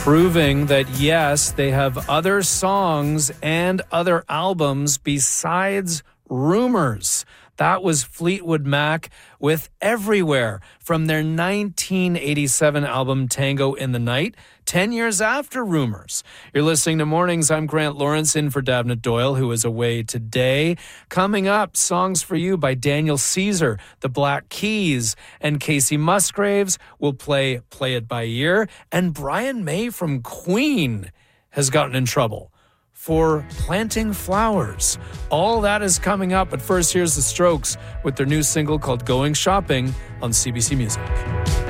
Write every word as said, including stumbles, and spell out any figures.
proving that, yes, they have other songs and other albums besides Rumors. That was Fleetwood Mac with Everywhere from their nineteen eighty-seven album Tango in the Night, ten years after Rumors. You're listening to Mornings. I'm Grant Lawrence, in for Davna Doyle, who is away today. Coming up, songs for you by Daniel Caesar, the Black Keys, and Casey Musgraves will play Play It By Ear, and Brian May from Queen has gotten in trouble for planting flowers. All that is coming up, but first, here's the Strokes with their new single called Going Shopping on C B C Music.